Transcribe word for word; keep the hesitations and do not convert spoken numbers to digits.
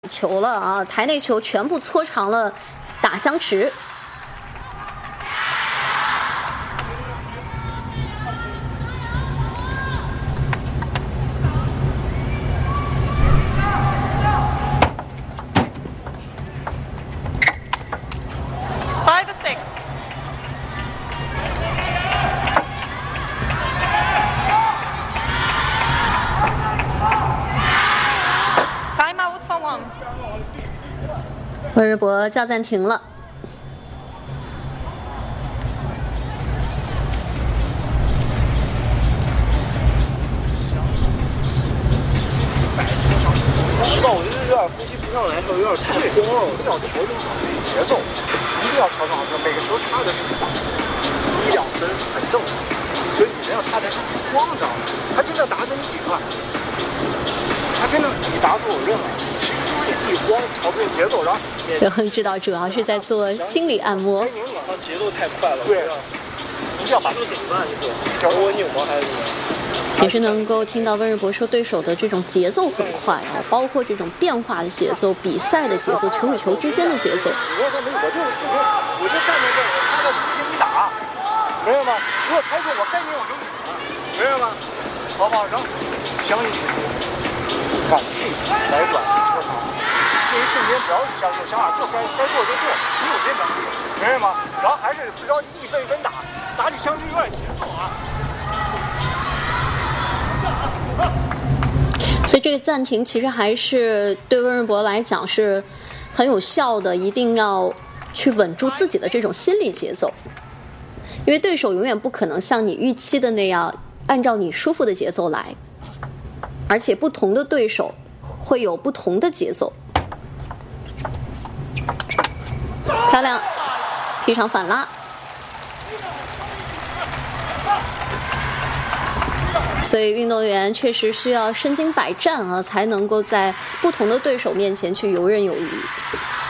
球了啊！台内球全部搓长了打香池。 Five or six. Time out for one. 温日博叫暂停了。 知道我就是有点呼吸不上来，有点太慌了，我要调整好节奏，一定要调整好节奏。每个球差的是一两分很正常，所以你没有差点慌着，他真的打死你几块，他真的你打死我认了。其实就是你自己慌，调不准节奏，然后刘恒指导主要是在做心理按摩。 他节奏太快了，对，一定要把节奏减慢一点，调我扭吗还是怎么？ 也是能够听到温日博说对手的这种节奏很快啊，包括这种变化的节奏、比赛的节奏、球与球之间的节奏。 如果他没，我就是自己，我就站在这儿，我插在中间你打，明白吗？如果猜中我该拧我就拧了，明白吗？好不好？然后相信敢去来短说长，这一瞬间只要是相信想法做，该该做就做，你有这能力，明白吗？然后还是不着急一分一分打，打起相机有点节奏啊。 所以这个暂停其实还是对温日博来讲是很有效的，一定要去稳住自己的这种心理节奏，因为对手永远不可能像你预期的那样按照你舒服的节奏来，而且不同的对手会有不同的节奏。漂亮，劈场反拉。所以运动员确实需要身经百战啊，才能够在不同的对手面前去游刃有余。